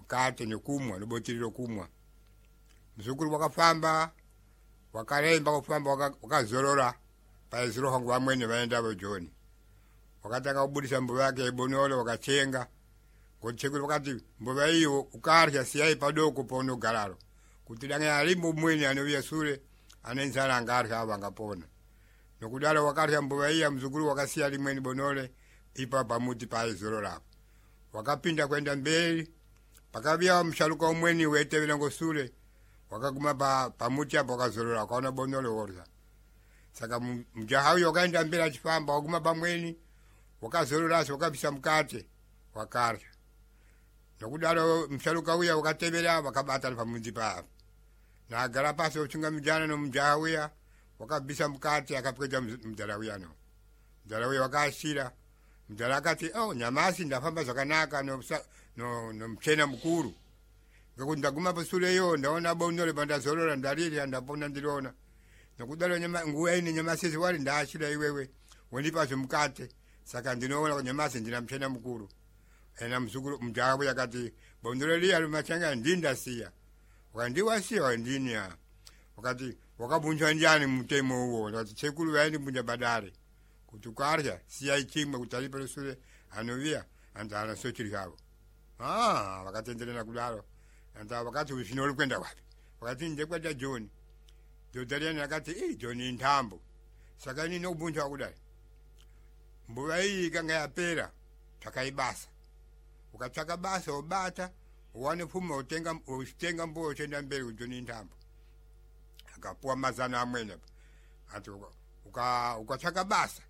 mkate nekumwa nobotililo kumwa. Mzukuru wakafamba wakaremba kufamba wakazorora paiziro hangu wamwene waenda bojoni. Wakataka kubudisha mbuva yake ibonolo wakachenga. Ngochekuru wakati mbuva hiyo ukarya siyai padoko pono galalo. Kutidange alimbo mwene anovia sure anenzala angarya wangapona. Nokudala wakarya mbuva hiyo mzukuru wakasia alimweni bonole ipa pamuti paizorora. Wakapinda kwenda mbele pakabia mshaluka umweni wete vilango sure. Wakaguma pamuti hapo wakazorora wakaona bonole worza. Saka mjahawi wakaenda mbele achifamba wakaguma pamweni wakazorora wakapisa mkate wakarya. Nokudalo mshaluka uya wakatebela wakabata pamuti pa. Na agarapasa uchunga mjana no mjahawi wakabisa mkate akapweza mjalawi no. Mjalawi wakashira mjalakati nyamasi ndafamba zakanaka no mchena mkuru. Ngakundaguma pasule yo ndaona bonole banda zorora ndalili andapona ndilona. Nokudalo nguweni nyamasi wali ndashira iwewe wenipa mkate saka ndinoona nyamasi ndina mchena mkuru. Ena mzukuru mjahawi yakati bonole liya lumachanga ndinda siya. Wakandiwa siya wandinia. Wakati wakabunjwa njani mtemo huo. Wakati chekulu waindi mbunja badare. Kutukarya siya ichimba kutalipa lusule anovia anta anasochiri hao. Wakati endelena kudalo. Anta wakati usinolu kwenda wapi. Wakati ndekwenda John. Jodariani wakati John intambo. Sakani no bunja wakudari. Mbuwa hii kanga ya pera. Chakaibasa. Ukachaka basa obata. Uwane fuma utenga mbuwa uchenda mbele John intambo. Akapuwa mazana amwene. Anta ukachaka basa.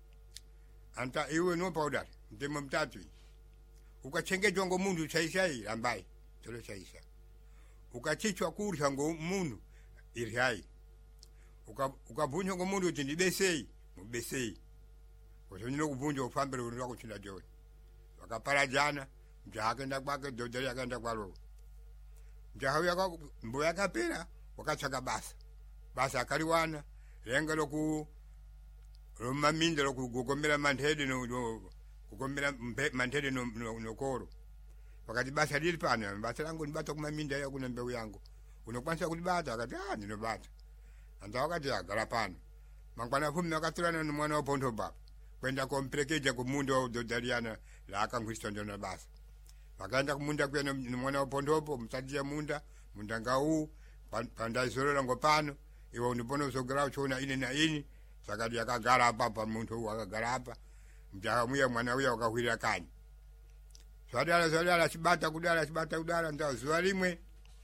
Anta iwe no powder ndemo mtatu ukachengejwa ngo mundu chaishai ambaye tolo chaisha ukachichwa kurya ngo mundu irihai ukabunja ngo mundu tindi besei mubesei wazonyino kubunja ufambele unwa kuchinda joni wakapara jana mjahake ndakwake dodari akaenda kwalo mjahawi yako mbo yakapera wakachaka basa akaliwana lenga loku Roma minda lo kugomera manthede no kugomera manthede no koro. Wakati basa dili pana basa langu nibata kuma minda ya kuna mbeu yangu. Unokwanza kulibata akati ninobata. Anta wakati agala pana. Mangwana fumi wakatulana no mwana opondo baba. Kwenda komprekeja ku mundo dodariana la akangwisto ndona basa. Wakaenda kumunda kwa no mwana opondo opo msadia munda ngau panda izoro ngo pano iwo unipono usogara uchona ine na ini. Sakadi akagara hapa muntu wakagara hapa mjahamuya mwana uya wakahwira kanyi swadala chibata kudala ndao zuwalimwe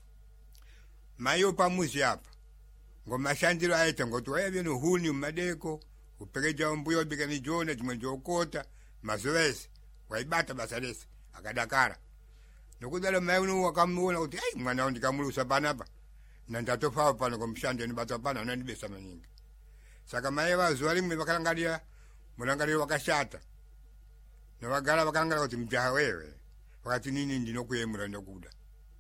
mayo pamuzi hapa ngomashandiro aita ngotuwaya vyenu huni umadeko upekeja umbuyo bikani jona jimwenjo ukota mazoezi waibata basalesi akadakara nukudala mayo wakamuona kuti mwana undikamulusa panapa na ndatofawa pano kumshande nibata pana nanibesa maningi. Saka maewa zuwalimwe wakalangalia mulangalia wakashata. Na wagala wakalangalia kuti mjaha wewe. Wakati nini ndinokuyemura ndokuda.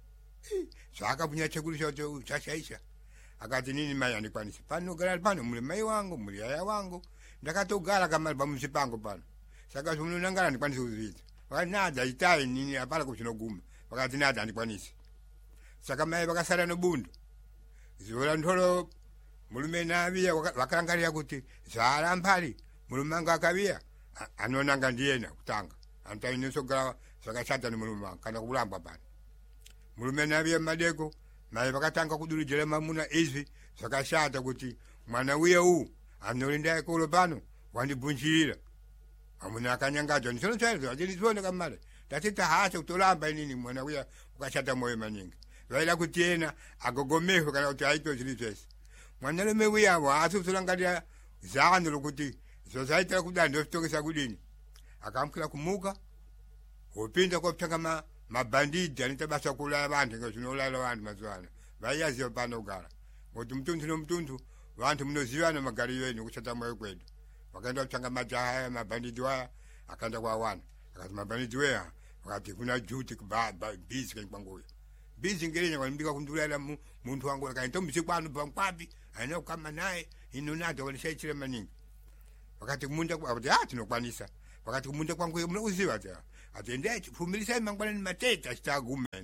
Saka punya chekulu chocho chashaisha. Akati nini maya nikwanisi. Pano gala pano muli mai wangu, muli aya wangu. Ndakato gala kama pamusipango pano. Saka sumunu nangala nikwanisi uzita. Wakati nada itai nini apala kuchinoguma. Wakati nada nikwanisi. Saka maewa wakasara no bundu. Zuwala ntolo mulume nabia wakalangalia kuti zala mpali mulumanga akabia anonanga ndiena kutanga anta inisogala sakachata ni mulumanga kana kulamba pana mulume nabia madeko naye wakatanga kudulijele mamuna izi sakashata kuti mwana wiya huu anolinda ekolo pano wandibunjira amuna akanyangajo nisono chazo ajili zone kamale tatita hasa utolamba nini mwana wiya ukashata moyo maningi waila kutiena agogomeho kana kuti aito zilizesi mwanele mewe yawo asusulangalia zano lokuti society kudani ndostokesa kudini akamkira kumuka upinda kwa mchanga mabandidi anitabasa kula abantu ngazinola abantu mazwana bayazi pano gara ngoti mtuntu no mtuntu abantu mnoziwana magari yenu kuchata moyo kwedu wakaenda mchanga majaha mabandidi wa akaenda kwa wana akati mabandidi wa wakati kuna juti busy kwangu busy ngelenya kwambika kundulala muntu wangu akaenda msikwanu pankwapi ana kama naye inonado walishaichile maningi wakati kumunda kwa tinokwanisa wakati kumunda kwangu mno uziwa ta atende fumilisa mangwana ni mateta chitagumena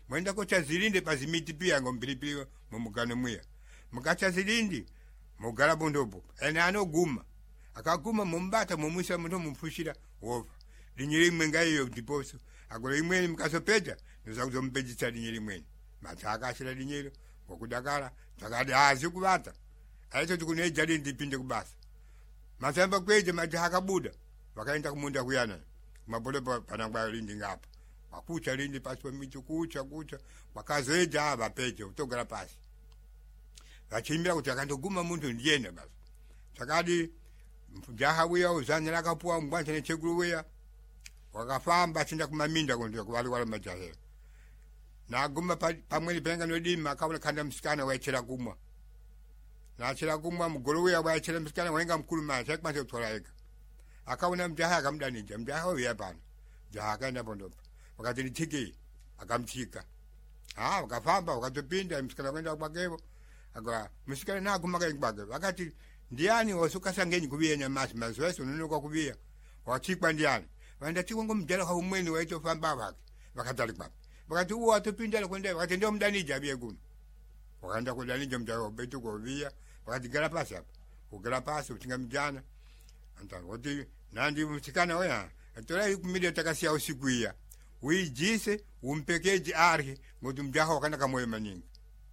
mwenda kocha zilinde pazimiti pia ngompilipili mumugano mwiya mukacha zilindi mugala bondopo ene anoguma akaguma mumbata mumwisa muntu mumfushira wofa linyiri mwenga iyo ndiposo agola imweni mkasopeja niza kuzompejisa linyiri mweni mataka ashira linyiro ngokudakala takadi azikubata aito tikuneja lindi pinde kubasa masamba kweje majaha kabuda wakaenda kumunda kuyana mabolepo panangwa lindi ngapa wakucha lindi pasi pamitu kucha wakazoeja aba peje utogala pasi wachimbira kuti akandoguma muntu ndiyene basi takadi jaha wiya uzanyira kapua mbwancha nechegulu wiya wakafamba chinda kumaminda kundiyo kuwali wala majahe na guma pamweli penga nodima akawula kanda msikana waichira kumwa na achira kumwa mgolo wiya waichira msikana wenga mkulu maa chakimase utola eka akawuna mjaha akamdanija mjaha wiya pana jaha akaenda pondopa wakati nitiki akamchika wakafamba wakatopinda msikana wenda kwakevo akwa msikana na kumaka ingbage wakati ndiani wasuka sangenyi kubiya nyamasi mazoeso nunuka kubiya wachikwa ndiani wanda chikongo mjala kwa umweni waito famba wake wakatali kwa wakati uwa tupindala kwende wakati ndio mdanija biye kuno wakanda kudanija mjala betu kwa biya wakati gala pasi hapa ugala pasi utinga mjana anta wati nandi msikana waya atola yukumidi atakasia usiku iya wijise umpekeji arhi ngotu mjaha wakanda kamoye maningi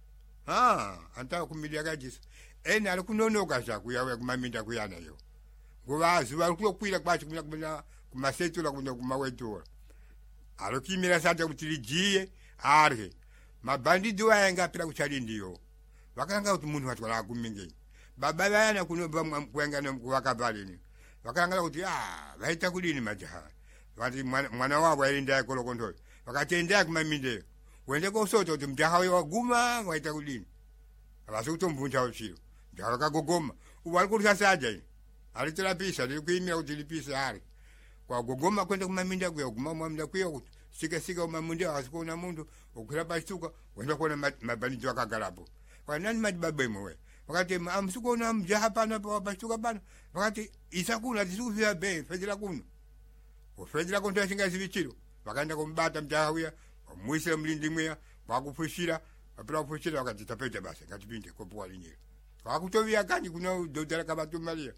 anta kumidi akajisa ene alikunonoka shaku yawe kumaminda kuyana yo nguvazi walikukwira kwachi kumina kumasetula kuno kumawetura alokimira sata kutilijiye arhe mabandidi waenga pila kuchalindiyo wakalanga kuti munhu watwala kumingi baba yana kuno kuenga kuwakabalini wakalanga kuti vaita kulini majaha wati mwana wabo alinda yakolo kontoi wakatendea kumaminde wende kosoto kuti mjaha waguma waita kulini abasi kutombunja uchiro mjaha wakagogoma uwalikulisha saja alitulapisa likuimira kuti lipise ari kwa gogoma kwenda kumaminda kuya kumamamda kuya sika umamundia wasikona mundu ukira pashtuka wenda kuona mabanijo wakagalapo kwa nani majibabemo we wakati amsukona mjaha pana pashtuka pana wakati isakuna tisukufia be fejila kuno ufejila konto yasinga zivichiro wakaenda kumbata mjaha huya mwisila mlindi mweya wakufushira wapila kufushira wakati tapeja basi katipinde kopuwa linyero wakutovia kanyi kuna dodala kabatu malia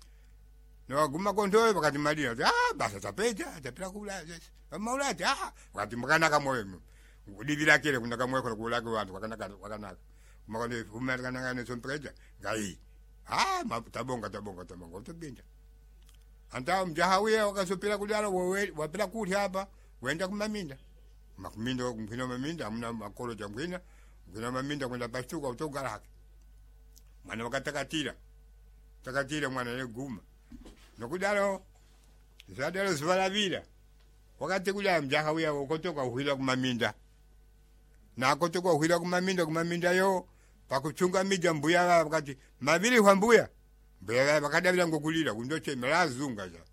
na waguma kontoe wakati malia basa tapeja tapila kula maulati wakati mkanaka moyo udibila kile kuna kamwe kuna kulaki watu wakanaka makone fumerkanaka nesompreja ngai tabonga utobinja anta mjaha wiya wakasopila kulala wapila kuti hapa wenda kumaminda makuminda kumkina maminda amuna makolo jamkina mkina maminda kwenda pashtuka utogala haki mwana wakatakatira mwana neguma nokudalo zadalo zivalavila wakati kula mjaha wiya wakotoka uhila kumaminda na kotoka uhila kumaminda yo pakuchunga mija mbuya wakati mavili kwa mbuya wakadavila ngokulila kundoche melazunga za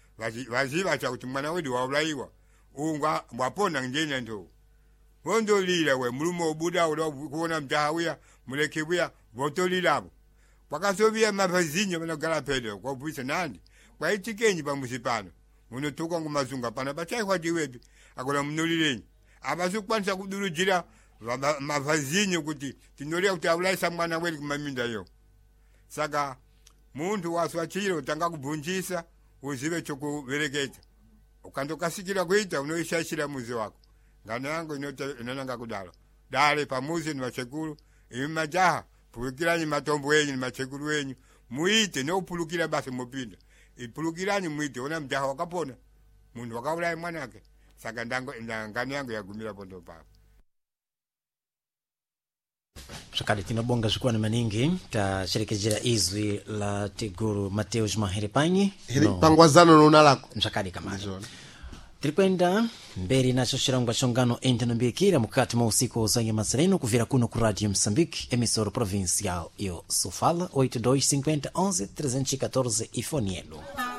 waziva cha kuti mwana wedi waulaiwa unga mwapona njene ndo wondo lila we mulumo obuda kuona mjaha wiya muleke wiya votolilabo wakasovia mafazinyo manogala pedo kwa upisa nandi kwa itikenyi pa musipano muno tuka ngumazunga pana bachai kwa jiwebi akola mnolilenyi abasukwanisa kudurujira mafazinyo kuti tinolia kuti aulaisa mwana weli kumaminda yo saka muntu waswachiro tanga kubunjisa uzive chokuvereketa ukandokasikira kuita unoishashira muzi wako ngano yangu inonanga kudala dale pamuzi ni machekulu imi majaha pulukirani matombo wenyu ni machekulu wenyu muite neupulukira basi mupinda ipulukirani muite ona mjaha wakapona muntu wakaulai mwanake saka ngano yangu yagumira pondo papa Shakadi tinobonga zikuwa maningi tasherekezera izwi la Tiguru Mateus Mahiripanyi pangwazano nona lako mshakadi kamazo tilikwenda mberi na shirangwa shongano entanambikira mukati mwa usiku uzanya mazareno kuvira kuno ku Radio Moçambique emissora provincial yo Sofala 8250 11 314 ifonielo